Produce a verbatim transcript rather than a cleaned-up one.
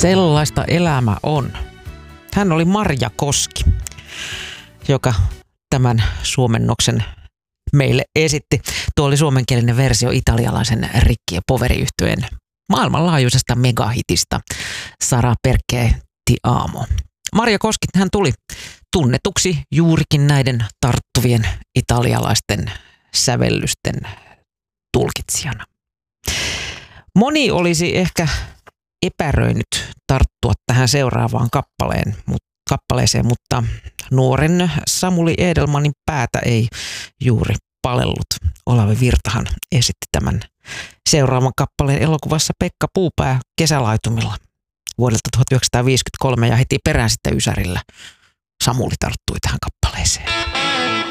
Sellaista elämä on. Hän oli Marja Koski, joka tämän suomennoksen meille esitti. Tuo oli suomenkielinen versio italialaisen Rikki ja Poveri-yhtyeen maailmanlaajuisesta megahitista Sarà perché ti amo. Marja Koski, hän tuli tunnetuksi juurikin näiden tarttuvien italialaisten sävellysten tulkitsijana. Moni olisi ehkä epäröinyt tarttua tähän seuraavaan kappaleen, kappaleeseen, mutta nuoren Samuli Edelmanin päätä ei juuri palellut. Olavi Virtahan esitti tämän seuraavan kappaleen elokuvassa Pekka Puupää Kesälaitumilla vuodelta tuhatyhdeksänsataaviisikymmentäkolme ja heti perään sitten Ysärillä Samuli tarttui tähän kappaleeseen.